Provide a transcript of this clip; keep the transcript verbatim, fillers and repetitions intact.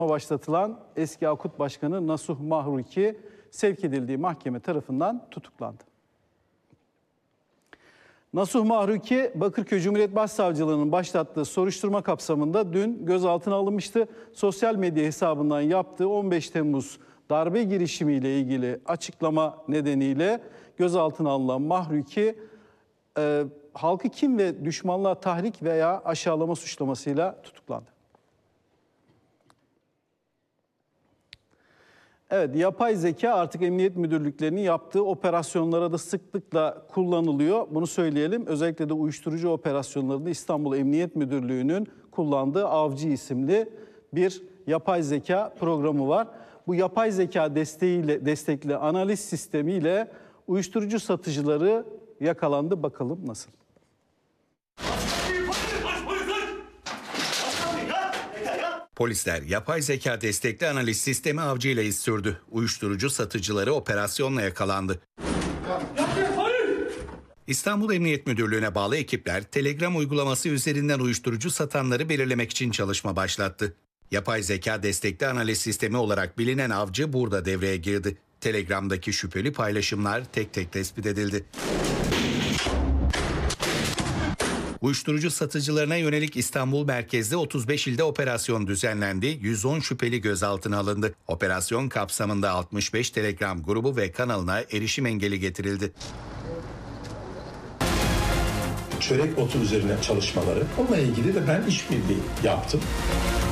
başlatılan eski Akut Başkanı Nasuh Mahruki sevk edildiği mahkeme tarafından tutuklandı. Nasuh Mahruki, Bakırköy Cumhuriyet Başsavcılığı'nın başlattığı soruşturma kapsamında dün gözaltına alınmıştı. Sosyal medya hesabından yaptığı on beş Temmuz darbe girişimiyle ilgili açıklama nedeniyle gözaltına alınan Mahruki, e, halkı kin ve düşmanlığa tahrik veya aşağılama suçlamasıyla tutuklandı. Evet, yapay zeka artık emniyet müdürlüklerinin yaptığı operasyonlara da sıklıkla kullanılıyor. Bunu söyleyelim. Özellikle de uyuşturucu operasyonlarında İstanbul Emniyet Müdürlüğü'nün kullandığı Avcı isimli bir yapay zeka programı var. Bu yapay zeka desteğiyle, destekli analiz sistemiyle uyuşturucu satıcıları yakalandı. Bakalım nasıl? Polisler yapay zeka destekli analiz sistemi Avcı ile iz sürdü. Uyuşturucu satıcıları operasyonla yakalandı. İstanbul Emniyet Müdürlüğü'ne bağlı ekipler Telegram uygulaması üzerinden uyuşturucu satanları belirlemek için çalışma başlattı. Yapay zeka destekli analiz sistemi olarak bilinen Avcı burada devreye girdi. Telegram'daki şüpheli paylaşımlar tek tek tespit edildi. Uyuşturucu satıcılarına yönelik İstanbul merkezli otuz beş ilde operasyon düzenlendi, yüz on şüpheli gözaltına alındı. Operasyon kapsamında altmış beş Telegram grubu ve kanalına erişim engeli getirildi. Çörek otu üzerine çalışmaları, onunla ilgili de ben işbirliği yaptım.